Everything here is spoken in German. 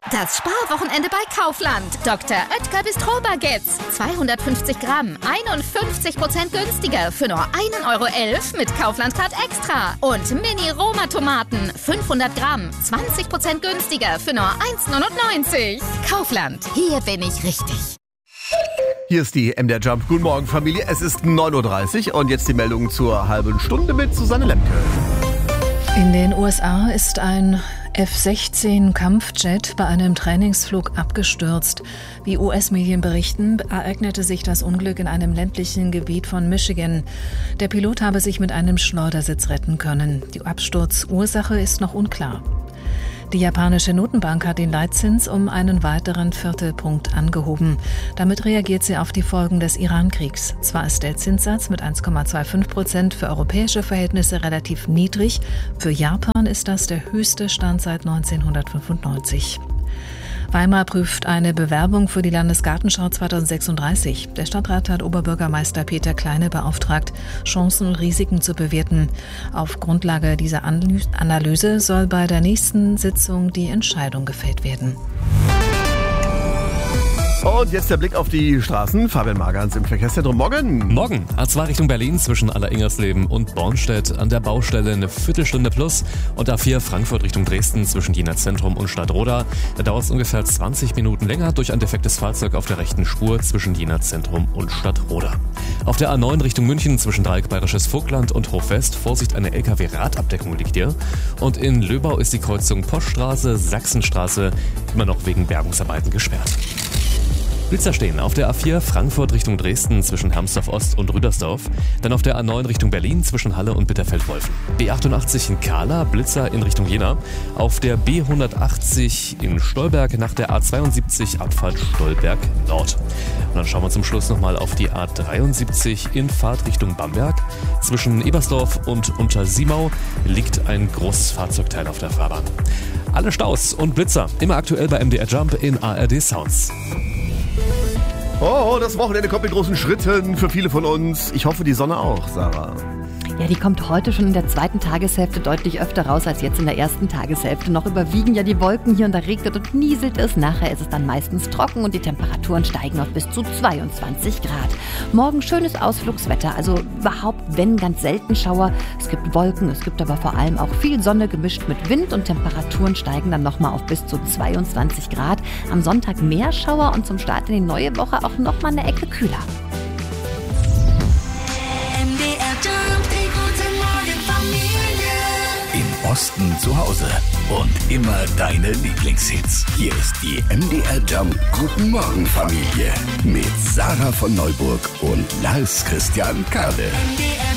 Das Sparwochenende bei Kaufland. Dr. Oetker Bistro-Baguettes. 250 Gramm, 51% günstiger für nur 1,11 Euro mit Kaufland-Card Extra. Und Mini-Roma-Tomaten, 500 Gramm, 20% günstiger für nur 1,99 €. Kaufland, hier bin ich richtig. Hier ist die MDR Jump. Guten Morgen, Familie. Es ist 9:30 Uhr und jetzt die Meldung zur halben Stunde mit Susanne Lemke. In den USA ist ein F-16-Kampfjet bei einem Trainingsflug abgestürzt. Wie US-Medien berichten, ereignete sich das Unglück in einem ländlichen Gebiet von Michigan. Der Pilot habe sich mit einem Schleudersitz retten können. Die Absturzursache ist noch unklar. Die japanische Notenbank hat den Leitzins um einen weiteren Viertelpunkt angehoben. Damit reagiert sie auf die Folgen des Iran-Kriegs. Zwar ist der Zinssatz mit 1,25% für europäische Verhältnisse relativ niedrig, für Japan ist das der höchste Stand seit 1995. Weimar prüft eine Bewerbung für die Landesgartenschau 2036. Der Stadtrat hat Oberbürgermeister Peter Kleine beauftragt, Chancen und Risiken zu bewerten. Auf Grundlage dieser Analyse soll bei der nächsten Sitzung die Entscheidung gefällt werden. Und jetzt der Blick auf die Straßen. Fabian Margans im Verkehrszentrum. Morgen. Morgen. A2 Richtung Berlin zwischen Alleringersleben und Bornstedt. An der Baustelle eine Viertelstunde plus. Und A4 Frankfurt Richtung Dresden zwischen Jena Zentrum und Stadtroda. Da dauert es ungefähr 20 Minuten länger durch ein defektes Fahrzeug auf der rechten Spur zwischen Jena Zentrum und Stadtroda. Auf der A9 Richtung München zwischen Dreieck Bayerisches Vogtland und Hofwest. Vorsicht, eine LKW-Radabdeckung liegt hier. Und in Löbau ist die Kreuzung Poststraße, Sachsenstraße immer noch wegen Bergungsarbeiten gesperrt. Blitzer stehen auf der A4 Frankfurt Richtung Dresden zwischen Hermsdorf Ost und Rüdersdorf. Dann auf der A9 Richtung Berlin zwischen Halle und Bitterfeld-Wolfen. B88 in Kahla, Blitzer in Richtung Jena. Auf der B180 in Stolberg nach der A72 Abfahrt Stolberg Nord. Und dann schauen wir zum Schluss nochmal auf die A73 in Fahrt Richtung Bamberg. Zwischen Ebersdorf und Untersimau liegt ein großes Fahrzeugteil auf der Fahrbahn. Alle Staus und Blitzer immer aktuell bei MDR Jump in ARD Sounds. Oh, das Wochenende kommt mit großen Schritten für viele von uns. Ich hoffe, die Sonne auch, Sarah. Ja, die kommt heute schon in der zweiten Tageshälfte deutlich öfter raus als jetzt in der ersten Tageshälfte. Noch überwiegen ja die Wolken hier und da regnet und nieselt es. Nachher ist es dann meistens trocken und die Temperaturen steigen auf bis zu 22 Grad. Morgen schönes Ausflugswetter, also überhaupt wenn ganz selten Schauer. Es gibt Wolken, es gibt aber vor allem auch viel Sonne gemischt mit Wind und Temperaturen steigen dann nochmal auf bis zu 22 Grad. Am Sonntag mehr Schauer und zum Start in die neue Woche auch nochmal eine Ecke kühler. Im Osten zu Hause und immer deine Lieblingshits. Hier ist die MDR Jump Guten Morgen Familie mit Sarah von Neuburg und Lars Christian Kade.